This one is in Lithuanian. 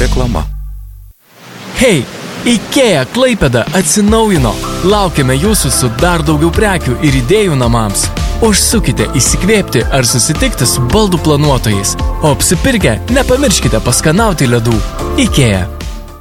Reklama. Hei, IKEA Klaipėda atsinaujino. Laukiame jūsų su dar daugiau prekių ir idėjų namams. Užsukite įsikvėpti ar susitikti su baldų planuotojais. O apsipirkę, nepamirškite paskanauti ledų. IKEA.